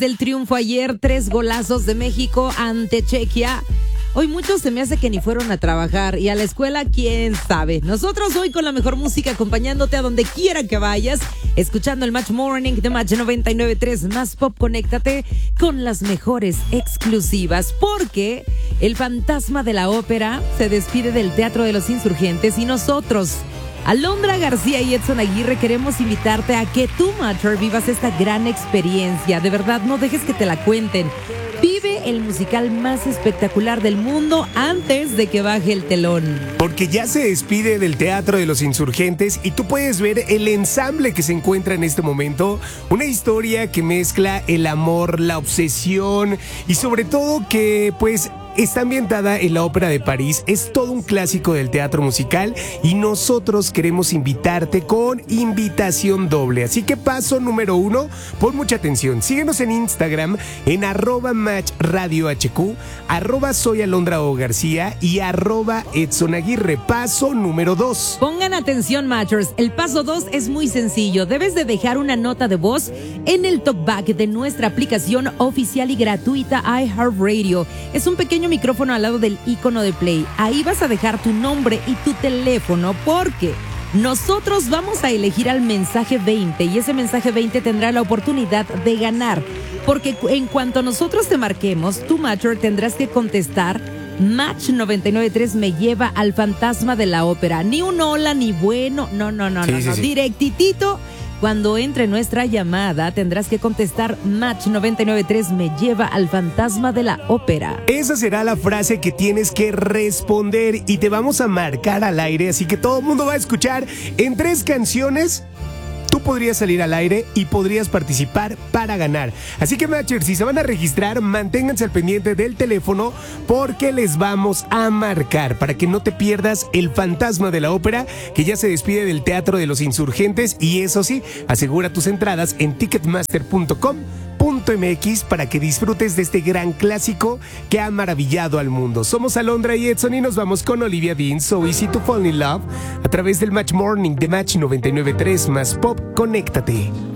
del triunfo ayer, 3 golazos de México ante Chequia. Hoy muchos se me hace que ni fueron a trabajar y a la escuela, quién sabe. Nosotros hoy con la mejor música acompañándote a donde quiera que vayas, escuchando el Match Morning de Match 99.3 Más Pop. Conéctate con las mejores exclusivas porque el fantasma de la ópera se despide del Teatro de los Insurgentes y nosotros, Alondra García y Edson Aguirre, queremos invitarte a que tú, Matcher, vivas esta gran experiencia. De verdad, no dejes que te la cuenten. Vive el musical más espectacular del mundo antes de que baje el telón. Porque ya se despide del Teatro de los Insurgentes y tú puedes ver el ensamble que se encuentra en este momento. Una historia que mezcla el amor, la obsesión y sobre todo que pues está ambientada en la Ópera de París. Es todo un clásico del teatro musical y nosotros queremos invitarte con invitación doble. Así que paso número 1, pon mucha atención. Síguenos en Instagram en @matchradiohq, @soyalondraogarcía y @EdsonAguirre. Paso número 2. Pongan atención, Matchers. El paso 2 es muy sencillo. Debes de dejar una nota de voz en el talkback de nuestra aplicación oficial y gratuita iHeartRadio. Es un pequeño micrófono al lado del icono de play. Ahí vas a dejar tu nombre y tu teléfono porque nosotros vamos a elegir al mensaje 20 y ese mensaje 20 tendrá la oportunidad de ganar. Porque en cuanto nosotros te marquemos, tu Matcher tendrás que contestar: Match 99.3 me lleva al fantasma de la ópera. Ni un hola, ni bueno, no. Sí. Directitito. Cuando entre nuestra llamada, tendrás que contestar: Match 99.3 me lleva al fantasma de la ópera. Esa será la frase que tienes que responder y te vamos a marcar al aire, así que todo el mundo va a escuchar en 3 canciones. Tú podrías salir al aire y podrías participar para ganar. Así que, Matchers, si se van a registrar, manténganse al pendiente del teléfono porque les vamos a marcar para que no te pierdas el fantasma de la ópera que ya se despide del Teatro de los Insurgentes. Y eso sí, asegura tus entradas en ticketmaster.com.mx para que disfrutes de este gran clásico que ha maravillado al mundo. Somos Alondra y Edson y nos vamos con Olivia Dean, So Easy to Fall in Love, a través del Match Morning de Match 99.3 Más Pop. Conéctate.